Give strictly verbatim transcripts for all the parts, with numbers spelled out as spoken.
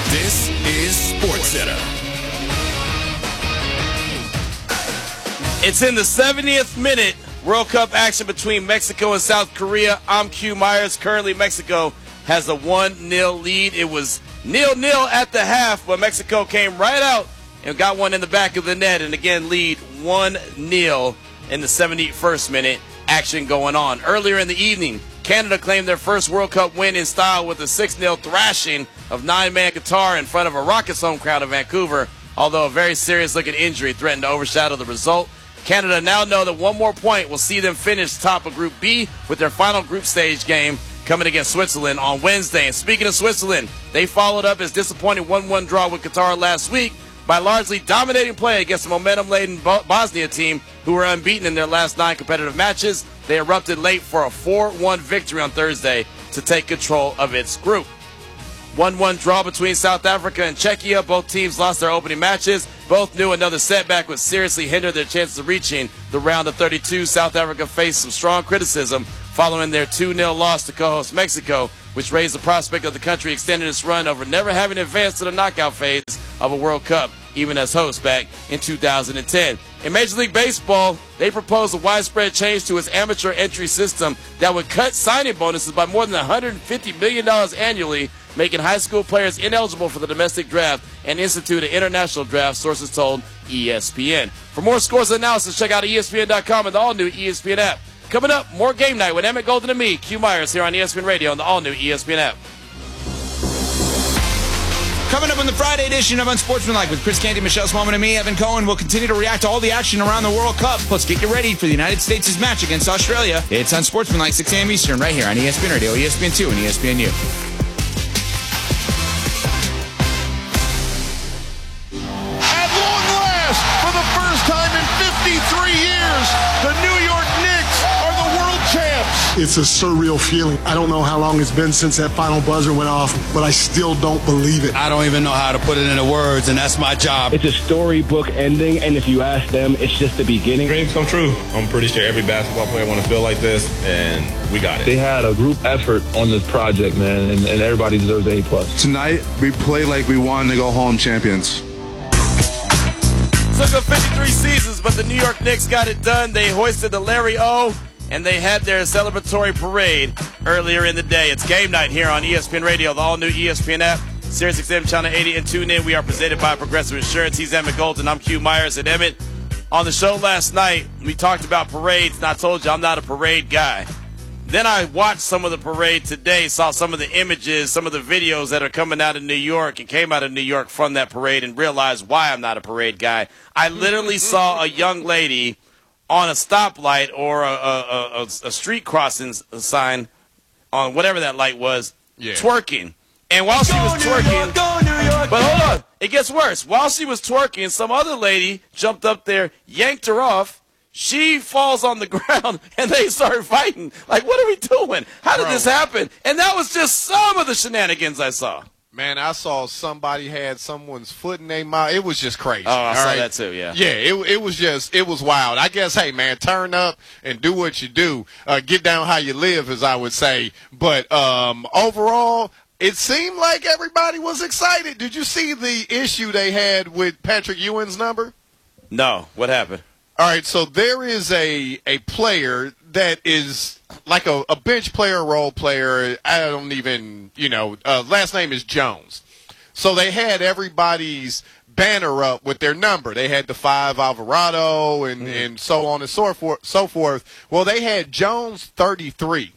This is SportsCenter. It's in the seventieth minute. World Cup action between Mexico and South Korea. I'm Q Myers. Currently, Mexico has a one nil lead. It was nil nil at the half, but Mexico came right out and got one in the back of the net, and again lead one nil in the seventy-first minute. Action going on. Earlier in the evening, Canada claimed their first World Cup win in style with a six nil thrashing of nine-man Qatar in front of a Rockets home crowd in Vancouver, although a very serious-looking injury threatened to overshadow the result. Canada now know that one more point will see them finish top of Group B with their final group stage game coming against Switzerland on Wednesday. And speaking of Switzerland, they followed up his disappointing one one draw with Qatar last week by largely dominating play against a momentum-laden Bosnia team who were unbeaten in their last nine competitive matches. They erupted late for a four one victory on Thursday to take control of its group. one one draw between South Africa and Czechia. Both teams lost their opening matches. Both knew another setback would seriously hinder their chances of reaching the round of thirty-two. South Africa faced some strong criticism following their two nil loss to co-host Mexico, which raised the prospect of the country extending its run over never having advanced to the knockout phase of a World Cup, even as host back in two thousand ten. In Major League Baseball, they proposed a widespread change to its amateur entry system that would cut signing bonuses by more than one hundred fifty million dollars annually, making high school players ineligible for the domestic draft and institute an international draft, sources told E S P N. For more scores and analysis, check out E S P N dot com and the all-new E S P N app. Coming up, more Game Night with Emmett Golden and me, Q Myers, here on E S P N Radio and the all-new E S P N app. Coming up on the Friday edition of Unsportsmanlike with Chris Canty, Michelle Swamman, and me, Evan Cohen. We'll continue to react to all the action around the World Cup. Plus, get you ready for the United States' match against Australia. It's Unsportsmanlike, six a.m. Eastern, right here on E S P N Radio, E S P N two, and E S P N U. At long last, for the first time in fifty-three years, the New York Knicks are the world champs. It's a surreal feeling. I don't know how long it's been since that final buzzer went off, but I still don't believe it. I don't even know how to put it into words, and that's my job. It's a storybook ending, and if you ask them, it's just the beginning. Dreams come true. I'm pretty sure every basketball player want to feel like this, and we got it. They had a group effort on this project, man, and, and everybody deserves an A plus. Tonight, we play like we wanted to go home champions. Took up fifty-three seasons, but the New York Knicks got it done. They hoisted the Larry O, and they had their celebratory parade earlier in the day. It's Game Night here on E S P N Radio, the all-new E S P N app, Sirius X M Channel eighty, and tune in. We are presented by Progressive Insurance. He's Emmett Golden. I'm Q Myers. And Emmett, on the show last night, we talked about parades, and I told you I'm not a parade guy. Then I watched some of the parade today, saw some of the images, some of the videos that are coming out of New York and came out of New York from that parade, and realized why I'm not a parade guy. I literally saw a young lady on a stoplight or a, a, a, a street crossing sign on whatever that light was, yeah. twerking. And while she was twerking, but hold on, it gets worse. While she was twerking, some other lady jumped up there, yanked her off. She falls on the ground, and they start fighting. Like, what are we doing? How did Bro. this happen? And that was just some of the shenanigans I saw. Man, I saw somebody had someone's foot in their mouth. It was just crazy. Oh, I saw right? that too, yeah. Yeah, it it was just, it was wild. I guess, hey, man, turn up and do what you do. Uh, get down how you live, as I would say. But um, overall, it seemed like everybody was excited. Did you see the issue they had with Patrick Ewing's number? No. What happened? All right, so there is a a player that is like a, a bench player, role player. I don't even, you know, uh, last name is Jones. So they had everybody's banner up with their number. They had the five Alvarado and, mm-hmm. and so on and so forth, so forth. Well, they had Jones thirty-three.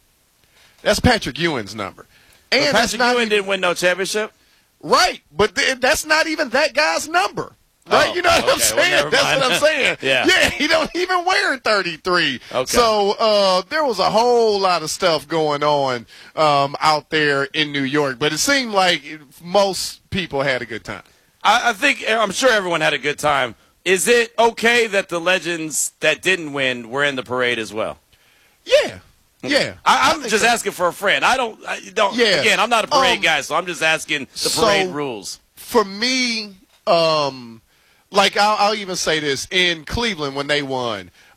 That's Patrick Ewing's number. And but Patrick Ewing even, didn't win no championship? Right, but th- that's not even that guy's number. Right, oh, you know what okay. I'm saying? Well, That's what I'm saying. yeah. yeah, he don't even wear thirty-three. Okay. So uh, there was a whole lot of stuff going on um, out there in New York, but it seemed like most people had a good time. I, I think I'm sure everyone had a good time. Is it okay that the legends that didn't win were in the parade as well? Yeah. Yeah, I, I'm I just so. asking for a friend. I don't. I don't. Yeah. Again, I'm not a parade um, guy, so I'm just asking the parade so rules. For me, um. Like, I'll, I'll even say this. In Cleveland, when they won,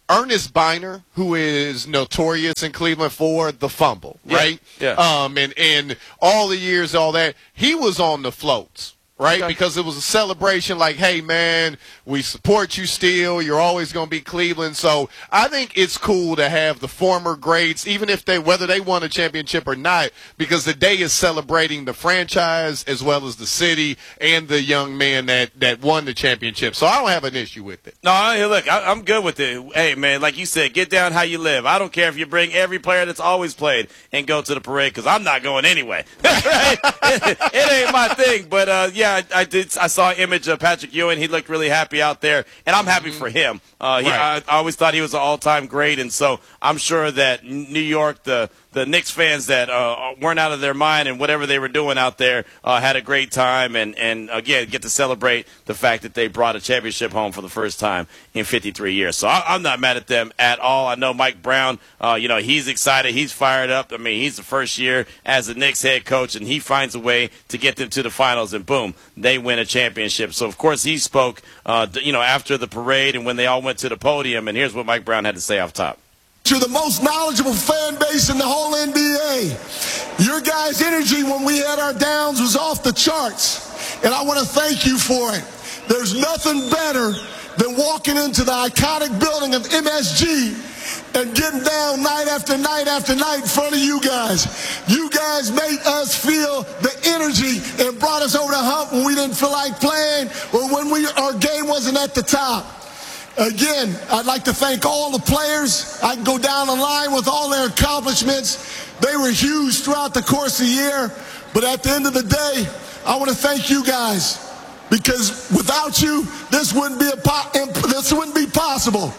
Ernest Biner, who is notorious in Cleveland for the fumble, right? Yeah. yeah. Um, and, and all the years, all that, he was on the floats. Right? Okay. Because it was a celebration like, hey, man, we support you still. You're always going to be Cleveland. So I think it's cool to have the former greats, even if they, whether they won a championship or not, because the day is celebrating the franchise as well as the city and the young man that, that won the championship. So I don't have an issue with it. No, I, look, I, I'm good with it. Hey, man, like you said, get down how you live. I don't care if you bring every player that's always played and go to the parade because I'm not going anyway. it, it ain't my thing. But, uh, yeah. I, I did. I saw an image of Patrick Ewing. He looked really happy out there, and I'm happy for him. Uh, he, right. I, I always thought he was an all-time great, and so I'm sure that New York, the the Knicks fans that uh, weren't out of their mind and whatever they were doing out there uh, had a great time, and and again get to celebrate the fact that they brought a championship home for the first time in fifty-three years. So I, I'm not mad at them at all. I know Mike Brown. Uh, you know he's excited. He's fired up. I mean he's the first year as the Knicks head coach, and he finds a way to get them to the finals, and boom, they win a championship. So of course he spoke. Uh, you know after the parade and when they all went to the podium, and here's what Mike Brown had to say off top. You're the most knowledgeable fan base in the whole N B A. Your guys' energy when we had our downs was off the charts, and I want to thank you for it. There's nothing better than walking into the iconic building of M S G and getting down night after night after night in front of you guys. You guys made us feel the energy and brought us over the hump when we didn't feel like playing or when we our game wasn't at the top. Again, I'd like to thank all the players. I can go down the line with all their accomplishments. They were huge throughout the course of the year. But at the end of the day, I want to thank you guys because without you, this wouldn't be a po- this wouldn't be possible.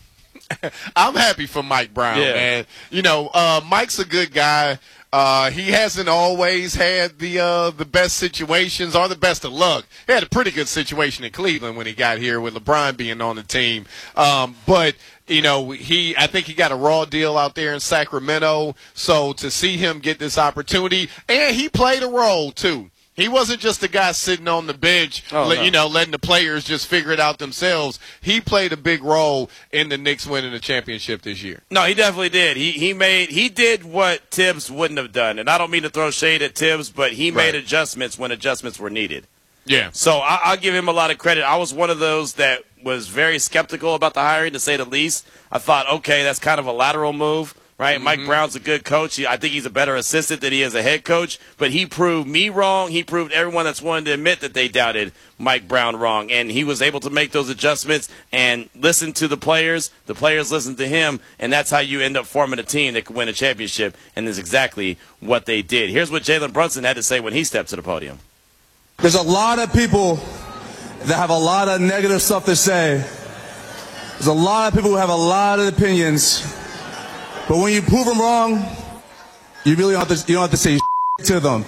I'm happy for Mike Brown, yeah. man. You know, uh, Mike's a good guy. Uh, he hasn't always had the uh, the best situations or the best of luck. He had a pretty good situation in Cleveland when he got here with LeBron being on the team. Um, but, you know, he I think he got a raw deal out there in Sacramento. So to see him get this opportunity, and he played a role, too. He wasn't just a guy sitting on the bench, oh, let, no. you know, letting the players just figure it out themselves. He played a big role in the Knicks winning the championship this year. No, he definitely did. He he made he did what Tibbs wouldn't have done, and I don't mean to throw shade at Tibbs, but he made right. adjustments when adjustments were needed. Yeah. So I, I'll give him a lot of credit. I was one of those that was very skeptical about the hiring, to say the least. I thought, okay, that's kind of a lateral move. Right, mm-hmm. Mike Brown's a good coach. He, I think he's a better assistant than he is a head coach. But he proved me wrong. He proved everyone that's wanted to admit that they doubted Mike Brown wrong. And he was able to make those adjustments and listen to the players. The players listened to him. And that's how you end up forming a team that could win a championship. And that's exactly what they did. Here's what Jalen Brunson had to say when he stepped to the podium. There's a lot of people that have a lot of negative stuff to say. There's a lot of people who have a lot of opinions. But when you prove them wrong, you really don't have to, you don't have to say to them.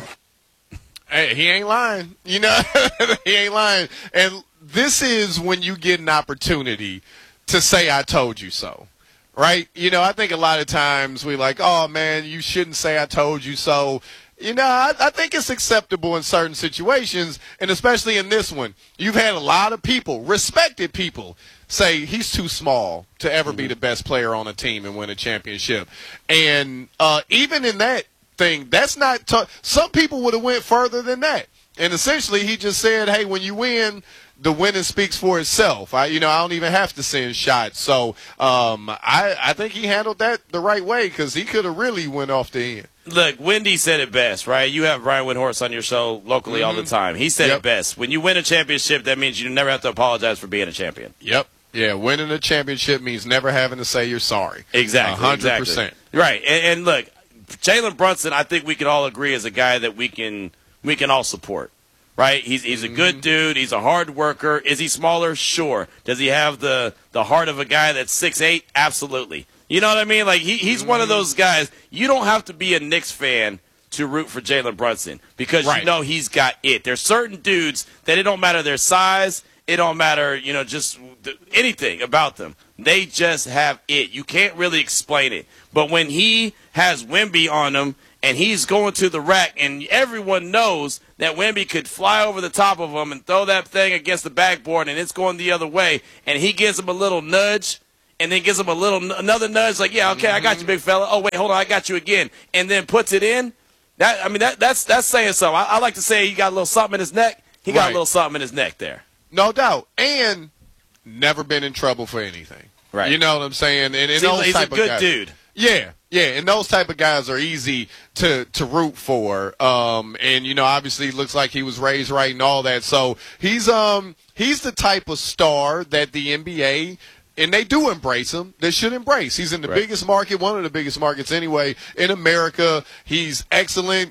Hey, he ain't lying. You know, he ain't lying. And this is when you get an opportunity to say, I told you so. Right? You know, I think a lot of times we like, oh, man, you shouldn't say I told you so. You know, I, I think it's acceptable in certain situations, and especially in this one. You've had a lot of people, respected people, say he's too small to ever be the best player on a team and win a championship. And uh, even in that thing, that's not t- – some people would have went further than that. And essentially he just said, hey, when you win – the winning speaks for itself. I, you know, I don't even have to send shots. So um, I, I think he handled that the right way because he could have really went off the end. Look, Wendy said it best, right? You have Brian Windhorst on your show locally mm-hmm. all the time. He said yep. it best. When you win a championship, that means you never have to apologize for being a champion. Yep. Yeah, winning a championship means never having to say you're sorry. Exactly. one hundred percent. Exactly. Right. And, and look, Jalen Brunson, I think we can all agree is a guy that we can we can all support. Right? He's he's a good dude. He's a hard worker. Is he smaller? Sure. Does he have the, the heart of a guy that's six eight? Absolutely. You know what I mean? Like, he, he's one of those guys. You don't have to be a Knicks fan to root for Jalen Brunson because right. you know he's got it. There's certain dudes that it don't matter their size. It don't matter, you know, just anything about them. They just have it. You can't really explain it. But when he has Wemby on him, and he's going to the rack, and everyone knows that Wemby could fly over the top of him and throw that thing against the backboard, and it's going the other way, and he gives him a little nudge, and then gives him a little another nudge, like, yeah, okay, I got you, big fella. Oh, wait, hold on, I got you again, and then puts it in. That I mean, that that's that's saying something. I, I like to say he got a little something in his neck. He got right. a little something in his neck there. No doubt, and never been in trouble for anything. Right. You know what I'm saying? And, and Seems those like he's type a good of guys, dude. Yeah, yeah, and those type of guys are easy to to root for. Um, and you know, obviously, it looks like he was raised right and all that. So he's um he's the type of star that the N B A, and they do embrace him, they should embrace. He's in the right. biggest market, one of the biggest markets anyway in America. He's excellent.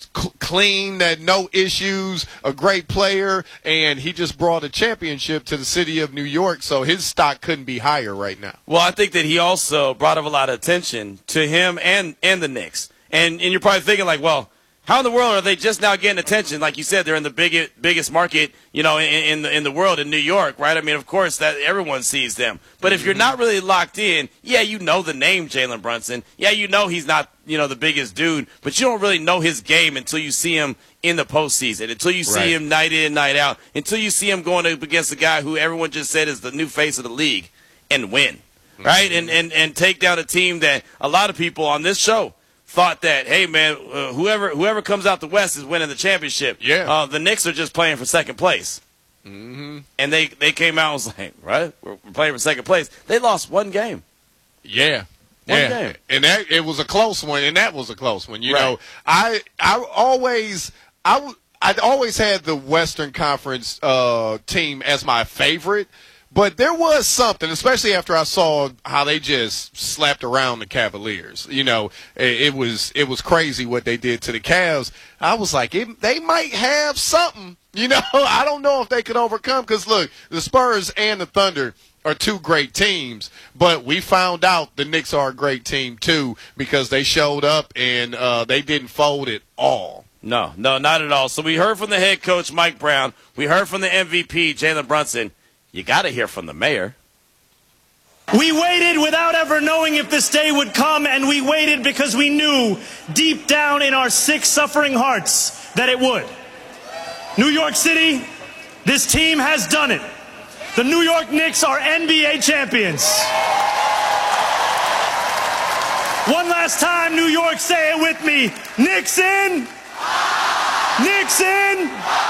Clean, that no issues, a great player, and he just brought a championship to the city of New York, so his stock couldn't be higher right now. Well, I think that he also brought up a lot of attention to him and, and the Knicks. And and you're probably thinking, like, well, how in the world are they just now getting attention? Like you said, they're in the biggest biggest market, you know, in, in the in the world, in New York, right? I mean, of course, that everyone sees them. But if you're not really locked in, yeah, you know the name Jalen Brunson. Yeah, you know he's not, you know, the biggest dude, but you don't really know his game until you see him in the postseason, until you see right. him night in, night out, until you see him going up against a guy who everyone just said is the new face of the league and win, right? Mm-hmm. And, and and take down a team that a lot of people on this show thought that, hey, man, uh, whoever whoever comes out the West is winning the championship. Yeah. Uh, the Knicks are just playing for second place. Mm-hmm. And they, they came out and was like, right, we're, we're playing for second place. They lost one game. Yeah. One yeah. game. And that it was a close one, and that was a close one. You right. know, I I always I I always had the Western Conference uh, team as my favorite. But there was something, especially after I saw how they just slapped around the Cavaliers. You know, it, it was it was crazy what they did to the Cavs. I was like, it, they might have something. You know, I don't know if they could overcome. Because, look, the Spurs and the Thunder are two great teams. But we found out the Knicks are a great team, too, because they showed up and uh, they didn't fold at all. No, no, not at all. So we heard from the head coach, Mike Brown. We heard from the M V P, Jalen Brunson. You got to hear from the mayor. We waited without ever knowing if this day would come, and we waited because we knew deep down in our sick, suffering hearts that it would. New York City, this team has done it. The New York Knicks are N B A champions. One last time, New York, say it with me. Knicks in. Knicks in.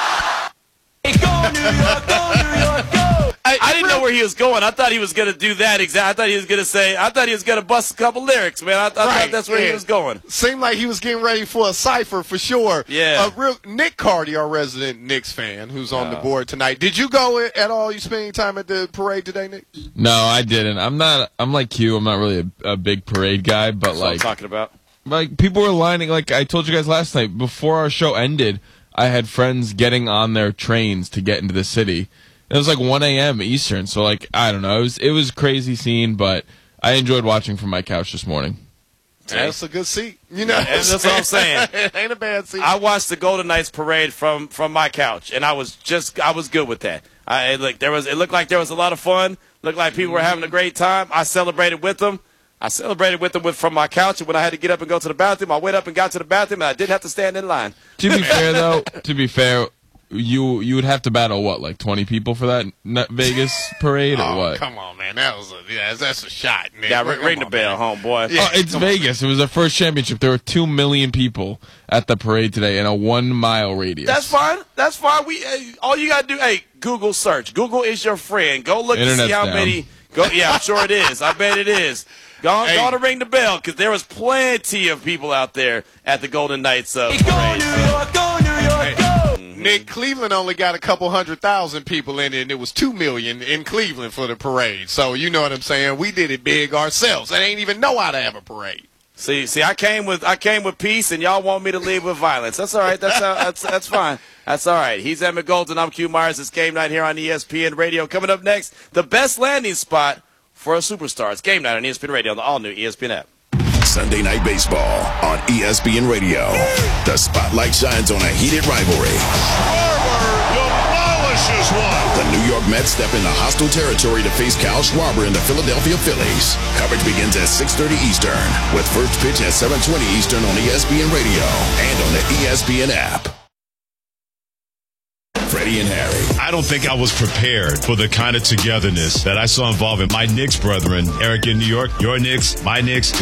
Go New York, go New York, go. I, I didn't know where he was going. I thought he was going to do that exactly. I thought he was going to say, I thought he was going to bust a couple lyrics, man. I, I right. thought that's where yeah. he was going. Seemed like he was getting ready for a cipher for sure. Yeah. Uh, real, Nick Cardi, our resident Knicks fan, who's on uh, the board tonight. Did you go at all? You spending time at the parade today, Nick? No, I didn't. I'm not, I'm like Q. I'm not really a, a big parade guy, but that's like. what I'm talking about. Like, people were lining, like I told you guys last night, before our show ended, I had friends getting on their trains to get into the city. It was like one A M Eastern, so like I don't know. It was it was a crazy scene, but I enjoyed watching from my couch this morning. That's a good seat, you know. That's what I'm saying. It ain't a bad seat. I watched the Golden Knights parade from from my couch, and I was just I was good with that. I look there was it looked like there was a lot of fun. Looked like people were having a great time. I celebrated with them. I celebrated with them with, from my couch, and when I had to get up and go to the bathroom, I went up and got to the bathroom, and I didn't have to stand in line. To be fair, though, to be fair. You you would have to battle what, like twenty people for that Vegas parade, or oh, what? Come on, man, that was a yeah, that's a shot. Nick. Yeah, ring, ring the bell, homeboy. Yeah, oh, it's Vegas. On. It was their first championship. There were two million people at the parade today in a one mile radius. That's fine. That's fine. We uh, all you gotta do, hey, Google search. Google is your friend. Go look Internet's to see how down. many. Go, yeah, I'm sure it is. I bet it is. Go on, hey. go on to ring the bell, because there was plenty of people out there at the Golden Knights uh, parade. Go New York, go New York, hey. go! Nick, Cleveland only got a couple hundred thousand people in it, and it was two million in Cleveland for the parade. So you know what I'm saying? We did it big ourselves. I ain't even know how to have a parade. See, see, I came with I came with peace, and y'all want me to leave with violence. That's all right. That's uh, that's that's fine. That's all right. He's Emmett Golden. I'm Q Myers. It's Game Night here on E S P N Radio. Coming up next, the best landing spot for a superstar. It's Game Night on E S P N Radio on the all-new E S P N app. Sunday Night Baseball on E S P N Radio. The spotlight shines on a heated rivalry. Schwarber demolishes one. The New York Mets step into hostile territory to face Kyle Schwarber and the Philadelphia Phillies. Coverage begins at six thirty Eastern, with first pitch at seven twenty Eastern on E S P N Radio and on the E S P N app. Freddie and Harry. I don't think I was prepared for the kind of togetherness that I saw involving my Knicks brethren, Eric in New York, your Knicks, my Knicks.